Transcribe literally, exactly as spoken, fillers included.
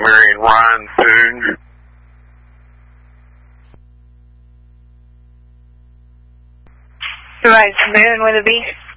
marrying Ryan soon. Right, Moon with a B.